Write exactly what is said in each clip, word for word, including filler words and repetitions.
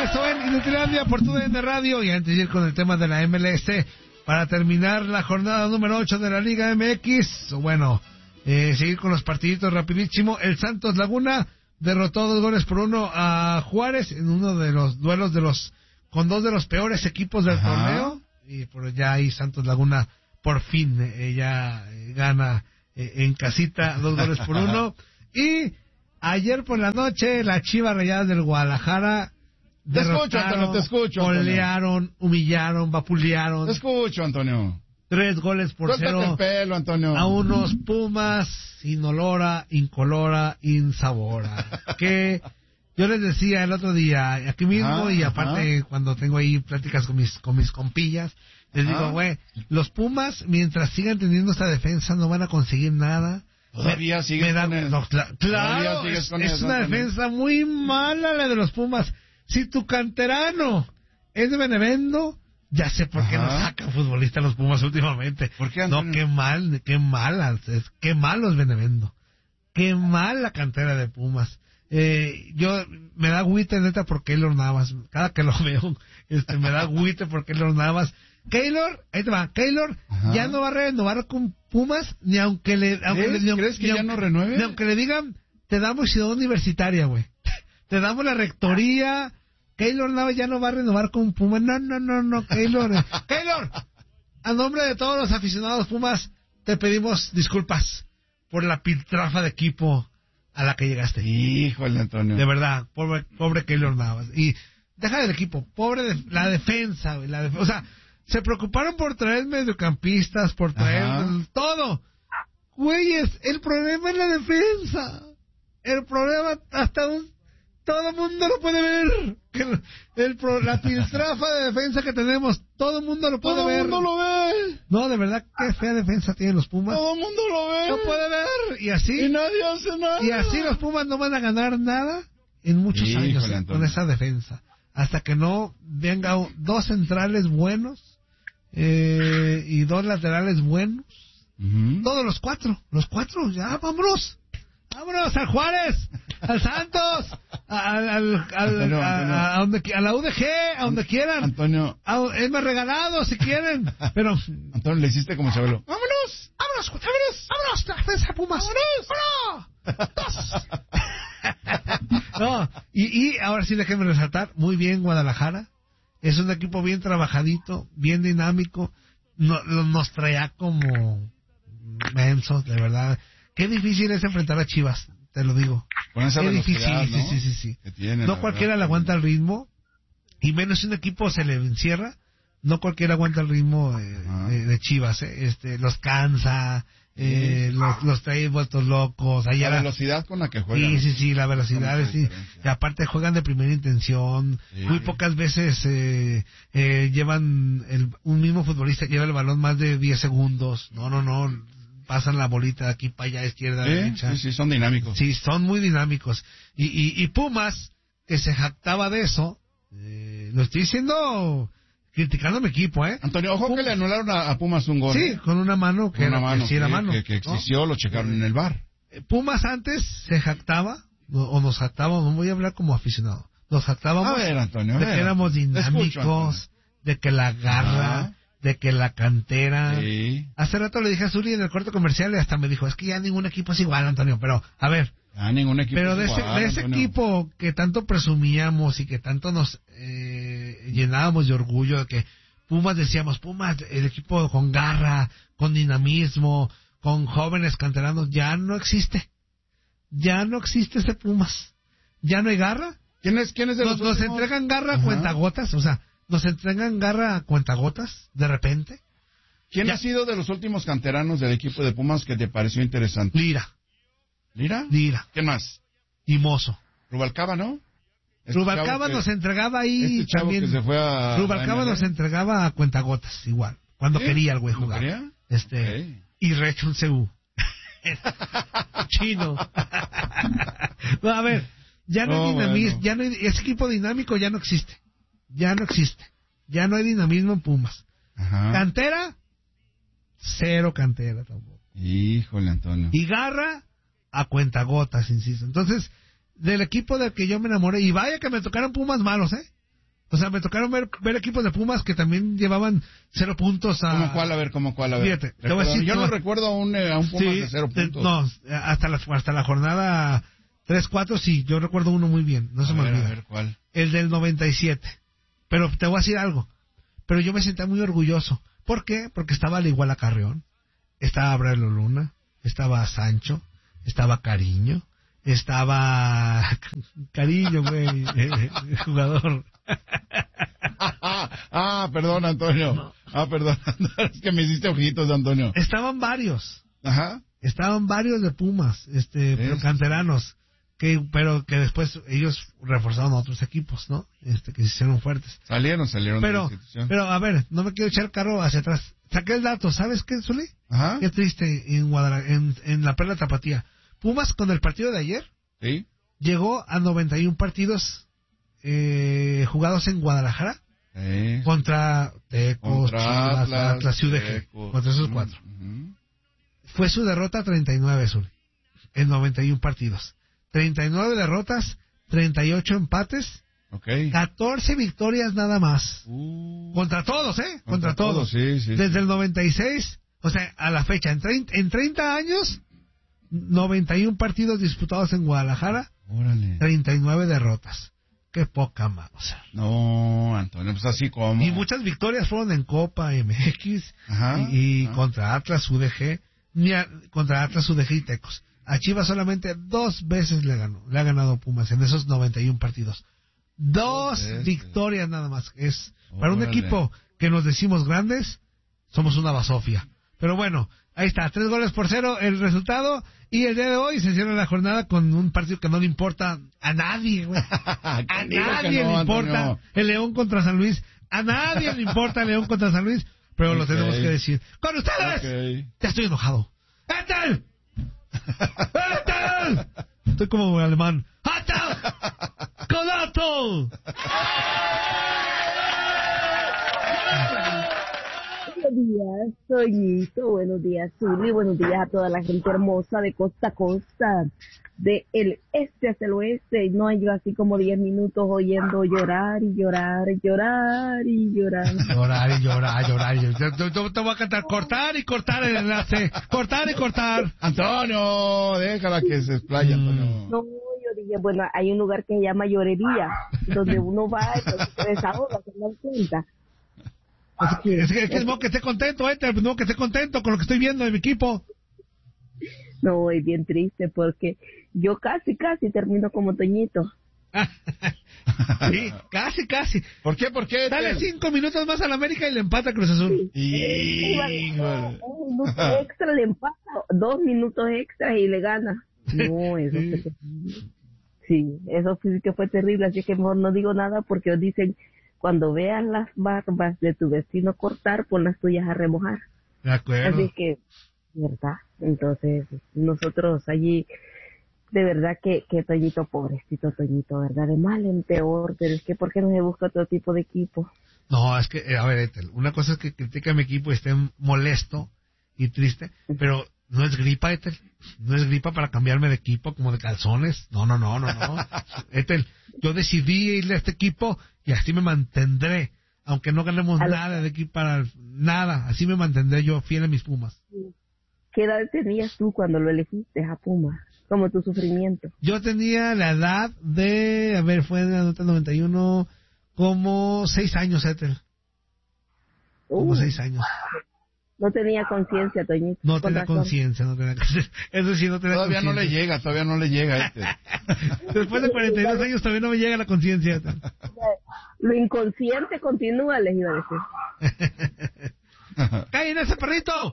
regreso en Inutilandia por tu D N Radio. Y antes de ir con el tema de la M L S, para terminar la jornada número ocho de la Liga M X, bueno, eh, seguir con los partiditos rapidísimo. El Santos Laguna derrotó dos goles por uno a Juárez en uno de los duelos de los con dos de los peores equipos del Ajá. torneo. Y por ya ahí Santos Laguna por fin eh, ya eh, gana eh, en casita dos goles por uno. Y ayer por la noche las Chivas Rayadas del Guadalajara te escucho, Antonio, te escucho, golearon, humillaron, vapulearon. Te escucho, Antonio. Tres goles por Suéltate cero el pelo, Antonio. A unos Pumas inolora, incolora, insabora. Que yo les decía el otro día, aquí mismo, ajá, y aparte ajá. cuando tengo ahí pláticas con mis con mis compillas, les ajá. digo, güey, los Pumas, mientras sigan teniendo esta defensa, no van a conseguir nada. Todavía siguen da, con eso. No, cl- claro, es, con es eso, una Antonio. Defensa muy mala la de los Pumas. Si tu canterano es de Benevendo, ya sé por qué Ajá. no sacan futbolistas los Pumas últimamente. ¿Por qué, no, qué mal, qué malas, es, qué malos Benevendo. Qué mal la cantera de Pumas. Eh, yo, me da agüite neta por Keylor Navas. Cada que lo veo, este, me da agüite por Keylor Navas. Keylor, ahí te va, Keylor Ajá. ya no va a renovar con Pumas, ni aunque le, aunque ¿Crees, le, ¿crees que ni ya aunque, no renueve? Ni aunque le digan, te damos ciudad universitaria, güey. Te damos la rectoría. Keylor Navas ya no va a renovar con Pumas. No, no, no, no, Keylor. Keylor, a nombre de todos los aficionados Pumas, te pedimos disculpas por la piltrafa de equipo a la que llegaste. Híjole, Antonio. De verdad, pobre, pobre Keylor Navas. Y deja del equipo, pobre de, la defensa, güey, la def- o sea, se preocuparon por traer mediocampistas, por traer Ajá. todo. Güeyes, el problema es la defensa. El problema hasta un... todo el mundo lo puede ver. Que el, el pro, la piltrafa de defensa que tenemos, todo el mundo lo puede todo ver. Todo el mundo lo ve. No, de verdad, qué fea defensa tienen los Pumas. Todo el mundo lo ve. Lo puede ver. Y así. Y nadie hace nada. Y así los Pumas no van a ganar nada en muchos Híjole, años eh, con esa defensa. Hasta que no venga dos centrales buenos eh, y dos laterales buenos. Uh-huh. Todos los cuatro. Los cuatro, ya, vámonos. Vámonos al Juárez, al Santos, al, al, al, Antonio, a, Antonio. A, a, donde, a la U D G, a donde quieran. Antonio. A, es más regalado si quieren. Pero. Antonio, le hiciste como Chabelo. ¡Vámonos! ¡Vámonos! ¡Vámonos! ¡Vámonos! ¡La defensa Pumas! ¡Vámonos! ¡Vámonos! No, y, y ahora sí déjenme resaltar, muy bien Guadalajara. Es un equipo bien trabajadito, bien dinámico. No, nos traía como mensos, de verdad. Qué difícil es enfrentar a Chivas, te lo digo. Con esa Qué difícil, ¿no? sí, sí, sí, sí. Que tiene, no cualquiera le aguanta el ritmo, y menos si un equipo se le encierra, no cualquiera aguanta el ritmo eh, de, de Chivas, eh. este, los cansa, eh, sí. los, los trae vueltos locos. Allá la velocidad con la que juegan. Sí, sí, sí, la velocidad, sí. Y aparte juegan de primera intención, sí. Muy pocas veces eh, eh, llevan, el, un mismo futbolista lleva el balón más de diez segundos, no, no, no. Pasan la bolita de aquí para allá, izquierda, ¿Sí? derecha. Sí, sí, son dinámicos. Sí, son muy dinámicos. Y, y, y Pumas, que se jactaba de eso, eh, lo estoy diciendo criticando a mi equipo, ¿eh? Antonio, ojo Pumas. Que le anularon a, a Pumas un gol. Sí, ¿eh? con una mano que, una era, mano, que sí era que, mano. Que, que existió, ¿no? Lo checaron eh, en el V A R. Pumas antes se jactaba, o nos jactábamos, no voy a hablar como aficionado, nos jactábamos a ver, Antonio, a de ver, que éramos dinámicos, escucho, de que la garra... Ah. De que la cantera... Sí. Hace rato le dije a Zuli en el corte comercial y hasta me dijo, es que ya ningún equipo es igual, Antonio, pero, a ver... Ah, ningún equipo Pero es de ese, igual, de ese equipo que tanto presumíamos y que tanto nos eh, llenábamos de orgullo, de que Pumas decíamos, Pumas, el equipo con garra, con dinamismo, con jóvenes canteranos, ya no existe. Ya no existe ese Pumas. Ya no hay garra. ¿Quién es, quién es de nos, los nos entregan garra a cuentagotas, o sea... Nos entregan garra a cuentagotas, de repente. ¿Quién ya. ha sido de los últimos canteranos del equipo de Pumas que te pareció interesante? Lira. ¿Lira? Lira. ¿Quién más? Y Mozo. Rubalcaba, ¿no? Este Rubalcaba que, nos entregaba ahí este chavo también. Que se fue a Rubalcaba nos entregaba a cuentagotas, igual. Cuando ¿Sí? quería el güey jugar. ¿Quería? Este, okay. Y Rechon Seú. Chino. No, a ver, ya no, no hay dinamismo, bueno. ya no hay, ese equipo dinámico ya no existe. Ya no existe. Ya no hay dinamismo en Pumas. Ajá. Cantera, cero cantera tampoco. Híjole, Antonio. Y garra a cuentagotas, insisto. Entonces, del equipo del que yo me enamoré, y vaya que me tocaron Pumas malos, ¿eh? O sea, me tocaron ver, ver equipos de Pumas que también llevaban cero puntos a... ¿Cómo cuál? A ver, ¿cómo cuál? A ver. Fíjate, te voy a decir, yo te no voy- recuerdo a un, eh, a un Pumas Sí, de cero de- puntos. no, hasta la, hasta la jornada tres cuatro sí, yo recuerdo uno muy bien, no se a me ver, olvida. a ver, ¿cuál? El del noventa y siete. Pero te voy a decir algo. Pero yo me sentía muy orgulloso. ¿Por qué? Porque estaba al igual a Carrión, estaba Abrelo Luna, estaba Sancho, estaba Cariño, estaba Cariño, güey, eh, jugador. ah, perdón, Antonio. No. Ah, perdón. Es que me hiciste ojitos, Antonio. Estaban varios, Ajá. estaban varios de Pumas, este, pero Sí. canteranos, que, pero que después ellos reforzaron a otros equipos, ¿no? Este, que se hicieron fuertes. Salieron, salieron de la Pero, institución. pero a ver, no me quiero echar el carro hacia atrás. Saqué el dato, ¿sabes qué, Zuli? Ajá. Qué triste en Guadalajara, en, en la Perla Tapatía. Pumas con el partido de ayer Sí. llegó a noventa y uno partidos eh, jugados en Guadalajara Sí. contra Tecos, Contra Chivas, Atlas, Atlas y U D G, Tecos. contra esos cuatro. Ujú. Fue su derrota treinta y nueve, Zuli, en noventa y uno partidos. treinta y nueve derrotas, treinta y ocho empates, Ok. catorce victorias nada más. Uh, Contra todos, ¿eh? Contra, Contra todos. todos, sí, sí, Desde sí. el noventa y seis, o sea, a la fecha, en treinta, en treinta años, noventa y uno partidos disputados en Guadalajara, órale. treinta y nueve derrotas. Qué poca más. O sea. No, Antonio, pues así como. Y muchas victorias fueron en Copa M X Ajá, y, y ajá. contra Atlas, U D G, ni a- contra Atlas, U D G y Tecos. A Chivas solamente dos veces le ganó, le ha ganado Pumas en esos noventa y uno partidos. Dos Dos veces. victorias nada más. Es para un Órale. equipo que nos decimos grandes, somos una basofia. Pero bueno, ahí está, tres goles por cero el resultado. Y el día de hoy se cierra la jornada con un partido que no le importa a nadie, güey. A ¿Quién dijo que nadie no, le importa Antonio? el León contra San Luis. A nadie le importa el León contra San Luis. Pero lo Ok. tenemos que decir. ¡Con ustedes! Ok. Ya estoy enojado. ¡Etel! ¡Etel! Estoy como alemán. ¡Etel! ¡Codato! Buenos días, Toñito. Buenos días, Zuli. Buenos días a toda la gente hermosa de costa a costa, de el este hacia el oeste. No hay yo así como diez minutos oyendo llorar y llorar, llorar y llorar. Llorar y llorar, llorar. y llorar. Yo, yo- yo te voy a cantar cortar y cortar el enlace. Cortar y cortar. Antonio, déjala que se explaya, Mm. Antonio. No, yo dije, bueno, hay un lugar que se llama Llorería, donde uno va y pues, se desahoga, se da cuenta. Es que, es que, es que es bueno que esté contento, Etel. Es bueno que esté contento con lo que estoy viendo de mi equipo. No, es bien triste porque yo casi, casi termino como Toñito. Sí, casi, casi. ¿Por qué? ¿Por qué? Dale Tel? cinco minutos más a la América y le empata Cruz Azul. Híjole. Un minuto extra le empata, dos minutos extra y le gana. No, eso Sí. fue terrible. Sí, eso sí que fue terrible, así que mejor no digo nada porque os dicen, cuando veas las barbas de tu vecino cortar, pon las tuyas a remojar. De acuerdo. Así que, ¿verdad? Entonces, nosotros allí, de verdad que, que Toñito, pobrecito Toñito, ¿verdad? De mal en peor, pero es que ¿por qué no se busca otro tipo de equipo? No, es que, eh, a ver, Etel, una cosa es que critique a mi equipo y esté molesto y triste, pero no es gripa, Etel. No es gripa para cambiarme de equipo como de calzones. No, no, no, no, no. Etel, yo decidí irle a este equipo y así me mantendré. Aunque no ganemos A lo- nada de aquí para nada, así me mantendré yo fiel a mis Pumas. ¿Qué edad tenías tú cuando lo elegiste a Puma? Como tu sufrimiento. Yo tenía la edad de, a ver, fue en el noventa y uno, como seis años, Etel. Como Uh, seis años. No tenía conciencia, Toñito. No Con tenía razón. conciencia, no tenía conciencia. Eso sí, no tenía Todavía no le conciencia. llega, todavía no le llega este. Después de cuarenta y dos años todavía no me llega la conciencia. Lo inconsciente continúa, les iba a decir. ¡Caen ese perrito!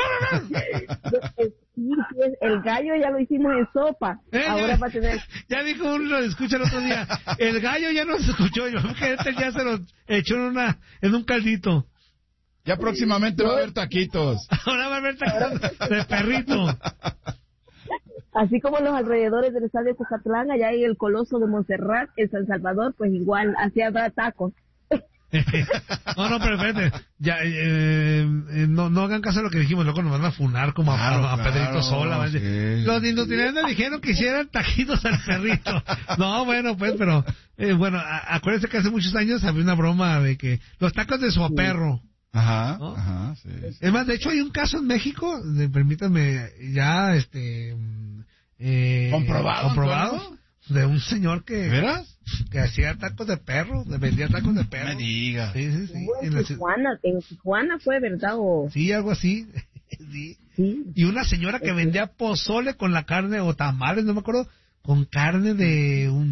Sí, sí, es- el gallo ya lo hicimos en sopa. Eh, Ahora ya, va a tener... ya dijo uno, lo escucha el otro día. El gallo ya no se escuchó. Yo creo que este ya se lo echó en, una, en un caldito. Ya próximamente va a haber taquitos. Ahora va a ver tacos de perrito. Así como los alrededores del estadio Cocatlán, allá hay el Coloso de Montserrat, en San Salvador, pues igual, así habrá tacos. No, no, pero espérate, ya, eh, eh, no, no hagan caso de lo que dijimos, luego nos van a funar como Claro, a, a claro, Pedrito Sola. sí. Los industriales dijeron que hicieran taquitos al perrito. No, bueno, pues, pero, eh, bueno, a- acuérdense que hace muchos años había una broma de que los tacos de su perro. Ajá, ¿No? ajá, sí. sí. Es más, de hecho hay un caso en México, de- permítanme, ya, este, mm, eh, ¿Comprobado, comprobado, Antonio? de un señor que, ¿De veras? que hacía tacos de perro, de- vendía tacos de No perro. me digas. Sí, sí, sí. Hubo En en la ciudad- Tijuana, en Tijuana fue, ¿verdad? O, sí, algo así. Sí. sí. Y una señora que vendía pozole con la carne, o tamales, no me acuerdo, con carne de un